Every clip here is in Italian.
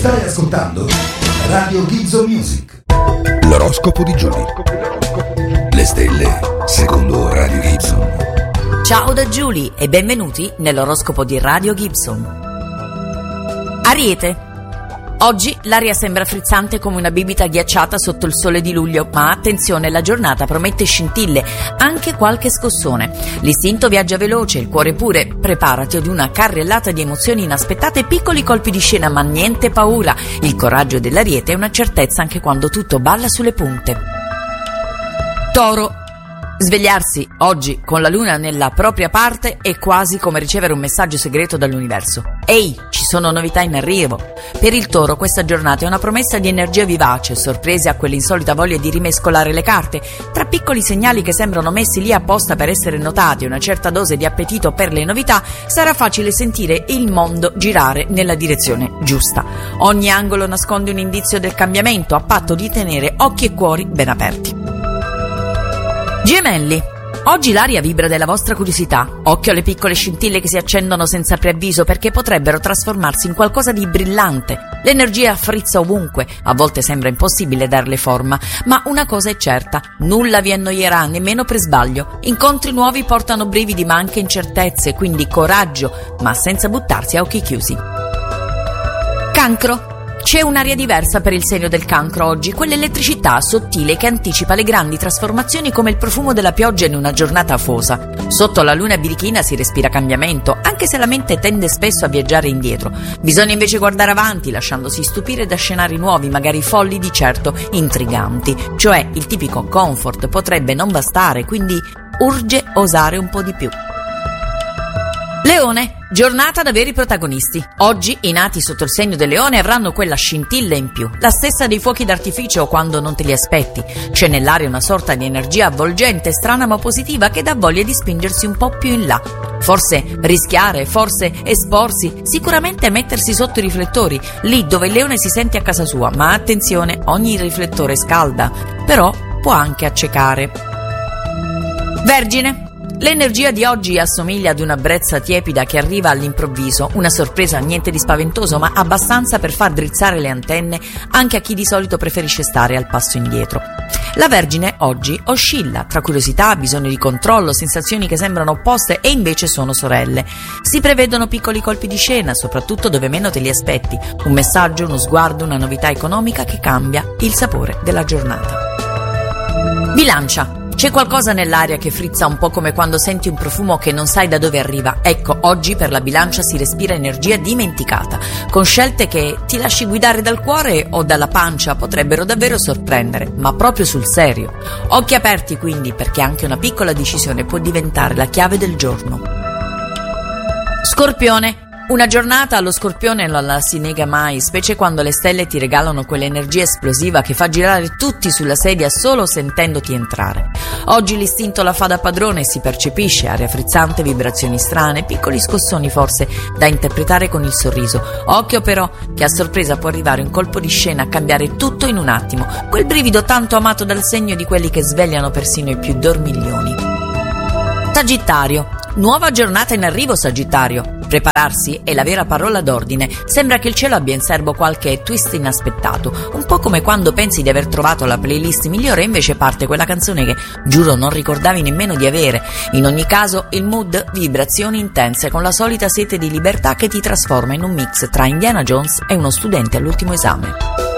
Stai ascoltando Radio Gibson Music. L'oroscopo di Giulia. Le stelle secondo Radio Gibson. Ciao da Giulia e benvenuti nell'oroscopo di Radio Gibson. Ariete. Oggi l'aria sembra frizzante come una bibita ghiacciata sotto il sole di luglio, ma attenzione, la giornata promette scintille, anche qualche scossone. L'istinto viaggia veloce, il cuore pure. Preparati ad una carrellata di emozioni inaspettate e piccoli colpi di scena, ma niente paura. Il coraggio dell'Ariete è una certezza anche quando tutto balla sulle punte. Toro. Svegliarsi oggi con la luna nella propria parte è quasi come ricevere un messaggio segreto dall'universo. Ehi, ci sono novità in arrivo. Per il Toro questa giornata è una promessa di energia vivace, sorprese a quell'insolita voglia di rimescolare le carte. Tra piccoli segnali che sembrano messi lì apposta per essere notati e una certa dose di appetito per le novità, sarà facile sentire il mondo girare nella direzione giusta. Ogni angolo nasconde un indizio del cambiamento, a patto di tenere occhi e cuori ben aperti. Gemelli. Oggi l'aria vibra della vostra curiosità. Occhio alle piccole scintille che si accendono senza preavviso, perché potrebbero trasformarsi in qualcosa di brillante. L'energia frizza ovunque, a volte sembra impossibile darle forma, ma una cosa è certa: nulla vi annoierà, nemmeno per sbaglio. Incontri nuovi portano brividi ma anche incertezze, quindi coraggio, ma senza buttarsi a occhi chiusi. Cancro. C'è un'aria diversa per il segno del Cancro oggi, quell'elettricità sottile che anticipa le grandi trasformazioni come il profumo della pioggia in una giornata afosa. Sotto la luna birichina si respira cambiamento, anche se la mente tende spesso a viaggiare indietro. Bisogna invece guardare avanti, lasciandosi stupire da scenari nuovi, magari folli, di certo intriganti. Cioè, il tipico comfort potrebbe non bastare, quindi urge osare un po' di più. Leone. Giornata da veri protagonisti. Oggi i nati sotto il segno del Leone avranno quella scintilla in più, la stessa dei fuochi d'artificio quando non te li aspetti. C'è nell'aria una sorta di energia avvolgente, strana ma positiva, che dà voglia di spingersi un po' più in là. Forse rischiare, forse esporsi, sicuramente mettersi sotto i riflettori, lì dove il Leone si sente a casa sua. Ma attenzione, ogni riflettore scalda, però può anche accecare. Vergine. L'energia di oggi assomiglia ad una brezza tiepida che arriva all'improvviso, una sorpresa niente di spaventoso, ma abbastanza per far drizzare le antenne anche a chi di solito preferisce stare al passo indietro. La Vergine oggi oscilla tra curiosità, bisogno di controllo, sensazioni che sembrano opposte e invece sono sorelle. Si prevedono piccoli colpi di scena, soprattutto dove meno te li aspetti, un messaggio, uno sguardo, una novità economica che cambia il sapore della giornata. Bilancia. C'è qualcosa nell'aria che frizza un po' come quando senti un profumo che non sai da dove arriva. Ecco, oggi per la Bilancia si respira energia dimenticata, con scelte che ti lasci guidare dal cuore o dalla pancia potrebbero davvero sorprendere, ma proprio sul serio. Occhi aperti quindi, perché anche una piccola decisione può diventare la chiave del giorno. Scorpione. Una giornata allo Scorpione non la si nega mai, specie quando le stelle ti regalano quell'energia esplosiva che fa girare tutti sulla sedia solo sentendoti entrare. Oggi l'istinto la fa da padrone e si percepisce, aria frizzante, vibrazioni strane, piccoli scossoni forse da interpretare con il sorriso. Occhio però che a sorpresa può arrivare un colpo di scena a cambiare tutto in un attimo, quel brivido tanto amato dal segno di quelli che svegliano persino i più dormiglioni. Sagittario. Nuova giornata in arrivo, Sagittario. Prepararsi è la vera parola d'ordine. Sembra che il cielo abbia in serbo qualche twist inaspettato, un po' come quando pensi di aver trovato la playlist migliore e invece parte quella canzone che giuro non ricordavi nemmeno di avere. In ogni caso il mood, vibrazioni intense con la solita sete di libertà che ti trasforma in un mix tra Indiana Jones e uno studente all'ultimo esame.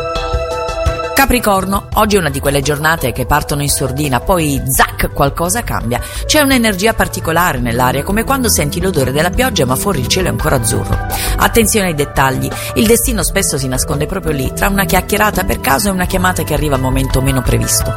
Capricorno, oggi è una di quelle giornate che partono in sordina, poi zac, qualcosa cambia. C'è un'energia particolare nell'aria, come quando senti l'odore della pioggia ma fuori il cielo è ancora azzurro. Attenzione ai dettagli, il destino spesso si nasconde proprio lì, tra una chiacchierata per caso e una chiamata che arriva al momento meno previsto.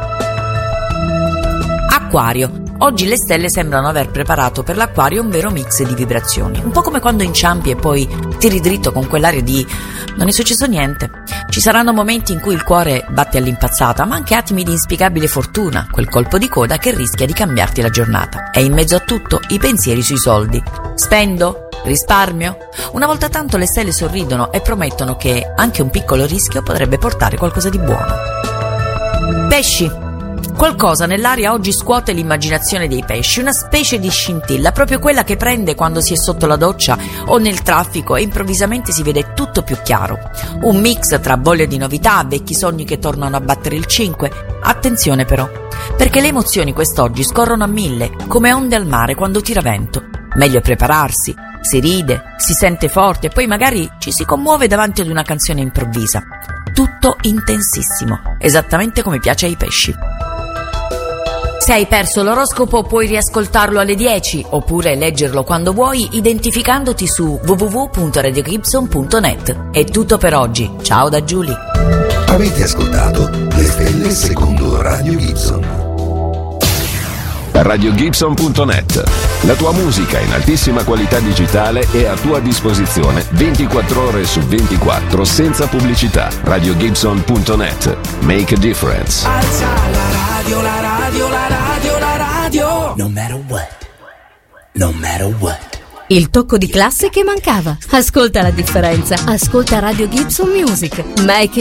Acquario. Oggi le stelle sembrano aver preparato per l'Acquario un vero mix di vibrazioni, un po' come quando inciampi e poi tiri dritto con quell'aria di non è successo niente. Ci saranno momenti in cui il cuore batte all'impazzata, ma anche attimi di inspiegabile fortuna, quel colpo di coda che rischia di cambiarti la giornata. E in mezzo a tutto i pensieri sui soldi. Spendo? Risparmio? Una volta tanto le stelle sorridono e promettono che anche un piccolo rischio potrebbe portare qualcosa di buono. Pesci. Qualcosa nell'aria oggi scuote l'immaginazione dei pesci, una specie di scintilla, proprio quella che prende quando si è sotto la doccia o nel traffico e improvvisamente si vede tutto tutto più chiaro. Un mix tra voglia di novità, vecchi sogni che tornano a battere il 5. Attenzione però, perché le emozioni quest'oggi scorrono a 1000, come onde al mare quando tira vento. Meglio prepararsi, si ride, si sente forte e poi magari ci si commuove davanti ad una canzone improvvisa. Tutto intensissimo, esattamente come piace ai pesci. Se hai perso l'oroscopo puoi riascoltarlo alle 10 oppure leggerlo quando vuoi identificandoti su www.radiogibson.net. È tutto per oggi, ciao da Giulia. Avete ascoltato Le Stelle secondo Radio Gibson. RadioGibson.net. La tua musica in altissima qualità digitale è a tua disposizione 24 ore su 24 senza pubblicità. RadioGibson.net. Make a difference. Alza la radio, la radio, la radio, la radio. No matter what. No matter what. Il tocco di classe che mancava. Ascolta la differenza. Ascolta Radio Gibson Music. Make